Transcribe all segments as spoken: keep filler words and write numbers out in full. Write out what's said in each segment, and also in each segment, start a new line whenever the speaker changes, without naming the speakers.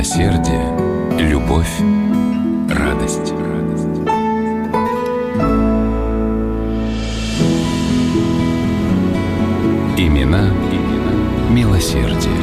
Милосердие, любовь, радость. Имена, имена милосердия.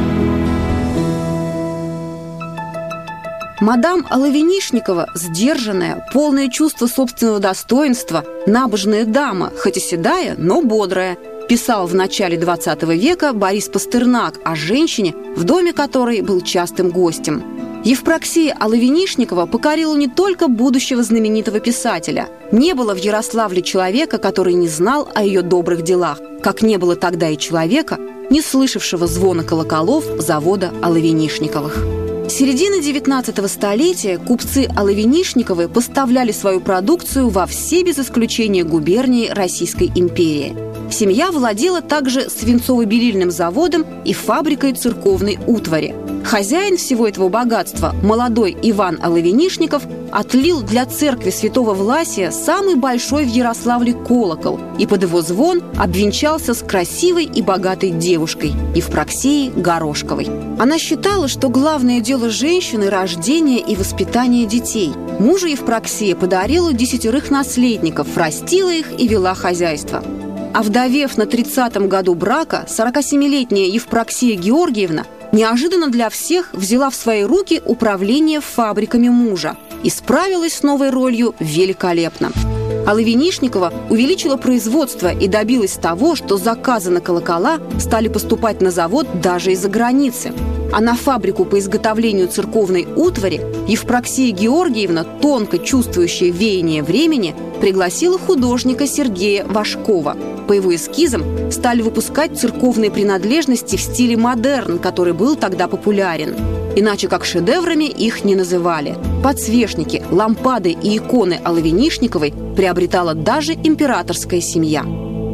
Мадам Оловянишникова – сдержанная, полное чувство собственного достоинства, набожная дама, хоть и седая, но бодрая, писал в начале двадцатого века Борис Пастернак о женщине, в доме которой был частым гостем. Евпроксия Оловянишникова покорила не только будущего знаменитого писателя. Не было в Ярославле человека, который не знал о ее добрых делах, как не было тогда и человека, не слышавшего звона колоколов завода Оловянишниковых. С середины девятнадцатого столетия купцы Оловянишниковы поставляли свою продукцию во все без исключения губернии Российской империи. Семья владела также свинцово-белильным заводом и фабрикой церковной утвари. Хозяин всего этого богатства, молодой Иван Оловянишников, отлил для церкви святого Власия самый большой в Ярославле колокол и под его звон обвенчался с красивой и богатой девушкой Евпроксией Горошковой. Она считала, что главное дело женщины – рождение и воспитание детей. Мужу Евпроксия подарила десятерых наследников, растила их и вела хозяйство. Овдовев на тридцатом году брака, сорокасемилетняя Евпроксия Георгиевна неожиданно для всех взяла в свои руки управление фабриками мужа и справилась с новой ролью великолепно. Оловянишникова увеличила производство и добилась того, что заказы на колокола стали поступать на завод даже из-за границы. А на фабрику по изготовлению церковной утвари Евпроксия Георгиевна, тонко чувствующая веяние времени, пригласила художника Сергея Вашкова. По его эскизам стали выпускать церковные принадлежности в стиле модерн, который был тогда популярен. Иначе как шедеврами их не называли. Подсвечники, лампады и иконы Оловянишниковой приобретала даже императорская семья.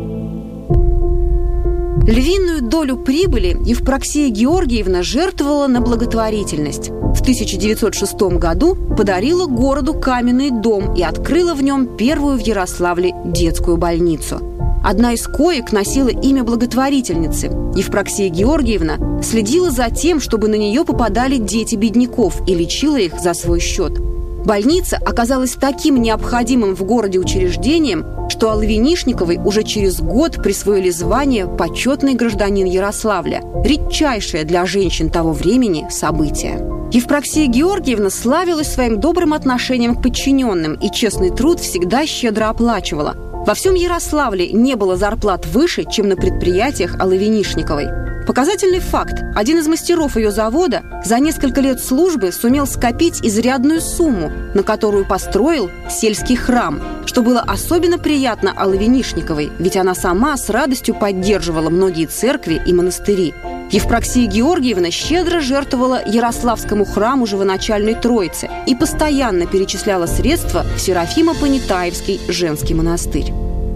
Львиную долю прибыли Евпроксия Георгиевна жертвовала на благотворительность. В тысяча девятьсот шестом году подарила городу каменный дом и открыла в нем первую в Ярославле детскую больницу. Одна из коек носила имя благотворительницы. Евпроксия Георгиевна следила за тем, чтобы на нее попадали дети бедняков и лечила их за свой счет. Больница оказалась таким необходимым в городе учреждением, что Оловянишниковой уже через год присвоили звание «Почетный гражданин Ярославля», редчайшее для женщин того времени событие. Евпроксия Георгиевна славилась своим добрым отношением к подчиненным и честный труд всегда щедро оплачивала. Во всем Ярославле не было зарплат выше, чем на предприятиях Оловянишниковой. Показательный факт. Один из мастеров ее завода за несколько лет службы сумел скопить изрядную сумму, на которую построил сельский храм, что было особенно приятно Оловянишниковой, ведь она сама с радостью поддерживала многие церкви и монастыри. Евпроксия Георгиевна щедро жертвовала Ярославскому храму Живоначальной Троицы и постоянно перечисляла средства в Серафимо-Понятаевский женский монастырь.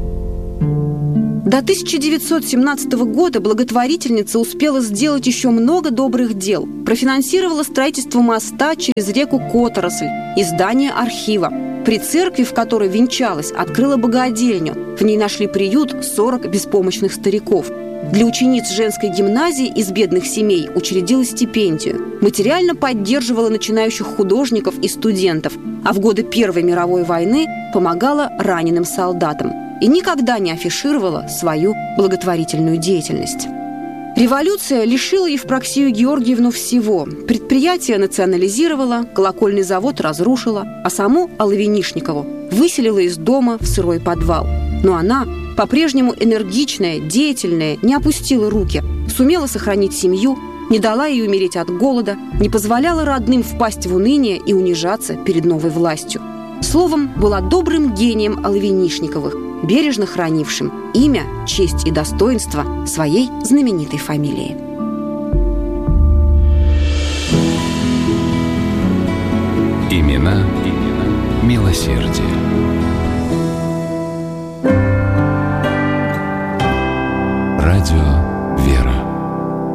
До тысяча девятьсот семнадцатого года благотворительница успела сделать еще много добрых дел. Профинансировала строительство моста через реку Которосль и здание архива. При церкви, в которой венчалась, открыла богадельню. В ней нашли приют сорок беспомощных стариков. Для учениц женской гимназии из бедных семей учредила стипендию. Материально поддерживала начинающих художников и студентов, а в годы Первой мировой войны помогала раненым солдатам. И никогда не афишировала свою благотворительную деятельность. Революция лишила Евпроксию Георгиевну всего. Предприятие национализировала, колокольный завод разрушила, а саму Оловянишникову выселила из дома в сырой подвал. Но она, по-прежнему энергичная, деятельная, не опустила руки, сумела сохранить семью, не дала ей умереть от голода, не позволяла родным впасть в уныние и унижаться перед новой властью. Словом, была добрым гением Оловянишниковых, бережно хранившим имя, честь и достоинство своей знаменитой фамилии.
Имена, имена милосердия.